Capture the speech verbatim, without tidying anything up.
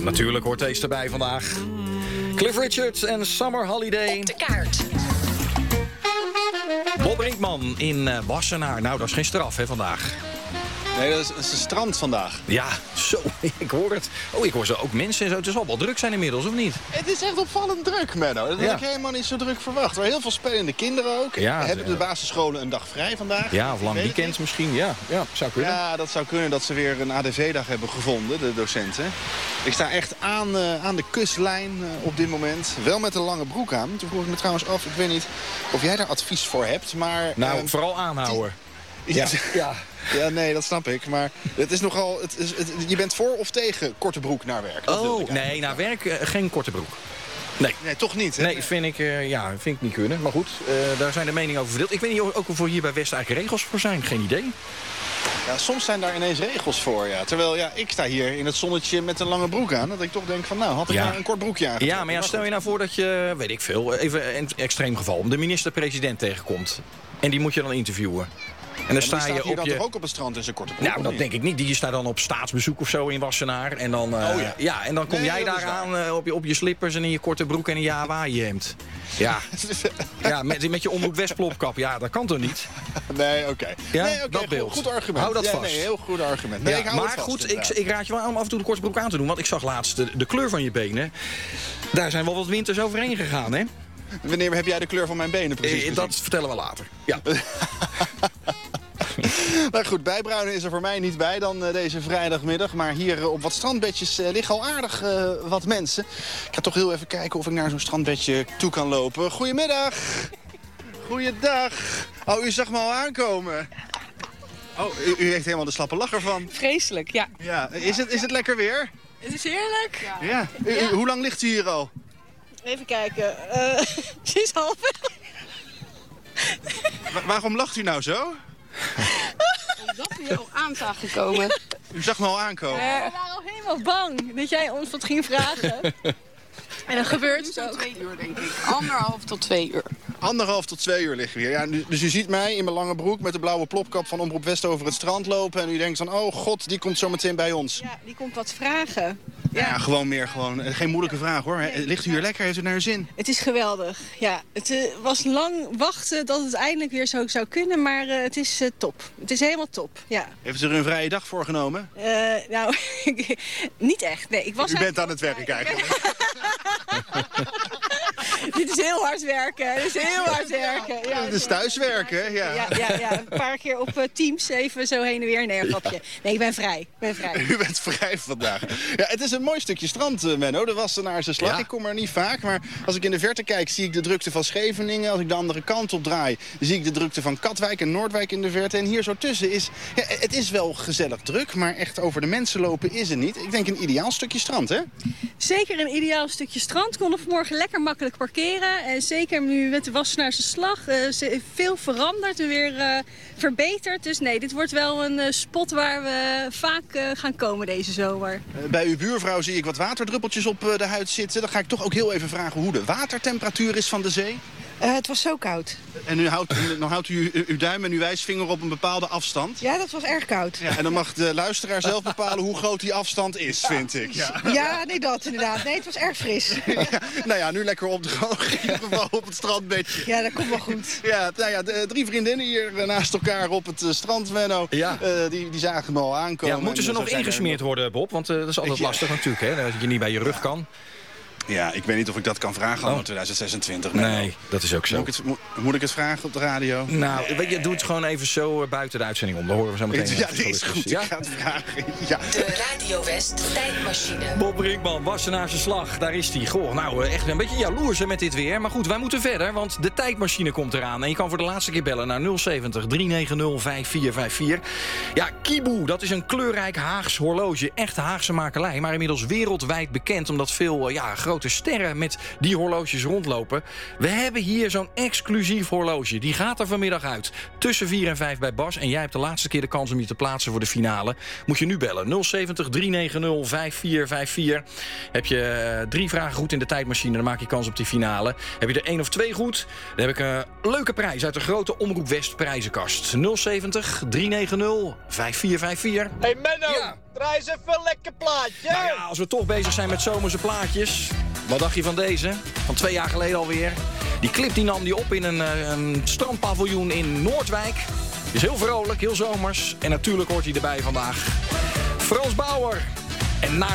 Natuurlijk hoort deze erbij vandaag. Cliff Richard en Summer Holiday. Op de kaart. Bob Brinkman in uh, Wassenaar. Nou, dat is geen straf, hè, vandaag. Nee, dat is, dat is een strand vandaag. Ja, zo, ik hoor het. Oh, ik hoor zo ook mensen en zo. Het zal wel druk zijn inmiddels, of niet? Het is echt opvallend druk, Menno. Dat Ja. had ik helemaal niet zo druk verwacht. Maar heel veel spelende kinderen ook. Ja, Hebben ze- de basisscholen een dag vrij vandaag? Ja, of Ik lang weet het weekend misschien. Ja, ja, zou niet. kunnen. Ja, dat zou kunnen dat ze weer een A D V-dag hebben gevonden, de docenten. Ik sta echt aan, uh, aan de kustlijn uh, op dit moment. Wel met een lange broek aan. Toen vroeg ik me trouwens af, ik weet niet of jij daar advies voor hebt. Maar, Nou, uh, vooral aanhouden. ja. ja. Ja, nee, dat snap ik. Maar het is nogal. Het is, het, je bent voor of tegen korte broek naar werk? Dat wilde Oh, ik eigenlijk. nee, naar werk uh, geen korte broek. Nee. Nee, toch niet. Hè? Nee, vind ik, uh, ja, vind ik niet kunnen. Maar goed, uh, daar zijn de meningen over verdeeld. Ik weet niet ook of er hier bij West eigenlijk regels voor zijn. Geen idee. Ja, soms zijn daar ineens regels voor, ja. Terwijl, ja, ik sta hier in het zonnetje met een lange broek aan. Dat ik toch denk van, nou, had ik Ja. maar een kort broekje aan. Ja, maar ja, stel je nou voor dat je, weet ik veel, even een extreem geval, de minister-president tegenkomt. En die moet je dan interviewen. En dan En sta die staat je hier op dan je... toch ook op het strand in zijn korte broek? Nou, of dat niet? denk ik niet. Die staat dan op staatsbezoek of zo in Wassenaar. En dan, uh, Oh, ja. ja, en dan kom Nee, jij dat is daar aan uh, op, je, op je slippers en in je korte broek en een ja Hawaii hemd. Ja, ja met, met je Omroep West plopkap. Ja, dat kan toch niet? Nee, oké. Okay. Ja, nee, oké, dat goed, beeld. goed argument. Hou dat ja, vast. Nee, heel goed argument. Nee, Ja, ik hou maar het vast, goed, ik, inderdaad. ik raad je wel aan om af en toe de korte broek aan te doen. Want ik zag laatst de, de kleur van je benen. Daar zijn wel wat winters overheen gegaan, hè? Wanneer heb jij de kleur van mijn benen precies Eh, gezien? dat vertellen we later. Ja. Nou goed, bijbruinen is er voor mij niet bij dan uh, deze vrijdagmiddag. Maar hier uh, op wat strandbedjes uh, liggen al aardig uh, wat mensen. Ik ga toch heel even kijken of ik naar zo'n strandbedje toe kan lopen. Goedemiddag. Goeiedag. Oh, u zag me al aankomen. Oh, u, u heeft helemaal de slappe lach ervan. Vreselijk, ja. Ja, is het, is het lekker weer? Het is heerlijk. Ja. Ja. U, u- hoe lang ligt u hier al? Even kijken. Uh, sinds half. Wa- waarom lacht u nou zo? Omdat we hier al aan zagen komen. U zag me al aankomen. We waren al helemaal bang dat jij ons wat ging vragen. En dan gebeurt het ook. Twee uur, denk ik. Anderhalf tot twee uur. Anderhalf tot twee uur liggen we hier. Ja, nu- dus u ziet mij in mijn lange broek met de blauwe plopkap van Omroep West over het strand lopen. En u denkt van, oh god, die komt zo meteen bij ons. Ja, die komt wat vragen. Ja, ja gewoon meer. Gewoon, eh, geen moeilijke vraag hoor. Eh, Ligt u hier lekker? Heeft u naar uw zin? Het is geweldig. Ja, het uh, was lang wachten dat het eindelijk weer zo zou kunnen, maar uh, het is uh, top. Het is helemaal top, ja. Heeft u er een vrije dag voor genomen? Uh, nou, niet echt. Nee, ik was U bent eigenlijk- aan het werk eigenlijk. Dit is heel hard werken. Dit is heel hard werken. Ja, Het is thuiswerken, ja. Ja, ja, ja, een paar keer op uh, Teams even zo heen en weer. Nee, een grapje. Nee, ik ben vrij. Ik ben vrij. U bent vrij vandaag. Ja, het is een mooi stukje strand, eh, Menno. De Wassenaarse slag. Ja. Ik kom er niet vaak, maar als ik in de verte kijk, zie ik de drukte van Scheveningen. Als ik de andere kant op draai, zie ik de drukte van Katwijk en Noordwijk in de verte. En hier zo tussen is... Ja, het is wel gezellig druk, maar echt over de mensen lopen is het niet. Ik denk een ideaal stukje strand, hè? Zeker een ideaal stukje strand. Konden vanmorgen lekker makkelijk parkeren. En zeker nu met de Wassenaarse slag. Uh, ze heeft veel veranderd en weer uh, verbeterd. Dus nee, dit wordt wel een uh, spot waar we vaak uh, gaan komen deze zomer. Eh, Bij uw buurvrouw zie ik wat waterdruppeltjes op eh, de huid zitten. Dan ga ik toch ook heel even vragen hoe de watertemperatuur is van de zee. Uh, het was zo koud. En nu houdt, dan houdt u uw, uw duim en uw wijsvinger op een bepaalde afstand. Ja, dat was erg koud. Ja, en dan mag de luisteraar zelf bepalen hoe groot die afstand is, vind ik. Ja. Ja, nee, dat inderdaad. Nee, het was erg fris. Ja, nou ja, nu lekker opdrogen in ieder geval op het strandbedje. Ja, dat komt wel goed. Ja, nou ja, de, drie vriendinnen hier eh, naast elkaar op het uh, strand, Menno. Ja. Uh, die, die zagen me al aankomen. Ja, moeten ze En, uh, nog zo zijn er ingesmeerd worden, Bob? Want uh, dat is altijd Ja. lastig natuurlijk, hè? Dat je niet bij je rug kan. Ja, ik weet niet of ik dat kan vragen Oh. in twintig zesentwintig. Menno. Nee, dat is ook zo. Moet ik, het, moet, moet ik het vragen op de radio? Nou, weet je, doe het gewoon even zo uh, buiten de uitzending om. Dan horen we zo meteen. Ja, uh, dit is gelukkig. goed. Ja? Ik ga het vragen. Ja. De Radio West tijdmachine. Bob Brinkman, Wassenaarse slag, daar is hij. Goh, nou, uh, echt een beetje jaloers hè, met dit weer. Maar goed, wij moeten verder, want de tijdmachine komt eraan. En je kan voor de laatste keer bellen naar nul zeventig, drie negen nul, vijf vier vijf vier. Ja, Kibu, dat is een kleurrijk Haags horloge. Echt Haagse makelij, maar inmiddels wereldwijd bekend. Omdat veel uh, ja, grote sterren met die horloges rondlopen. We hebben hier zo'n exclusief horloge. Die gaat er vanmiddag uit. Tussen vier en vijf bij Bas. En jij hebt de laatste keer de kans om je te plaatsen voor de finale. Moet je nu bellen. nul zeventig, drie negen nul, vijf vier vijf vier. Heb je uh, drie vragen goed in de tijdmachine, dan maak je kans op die finale. Heb je er één of twee goed, dan heb ik een leuke prijs uit de grote Omroep West prijzenkast. nul zeventig, drie negen nul, vijf vier vijf vier. Hey Menno, Ja. Draai eens even een lekker plaatje. Nou ja, als we toch bezig zijn met zomerse plaatjes. Wat dacht je van deze? Van twee jaar geleden alweer. Die clip die nam die op in een, uh, een strandpaviljoen in Noordwijk. Is heel vrolijk, heel zomers. En natuurlijk hoort hij erbij vandaag. Frans Bauer. En na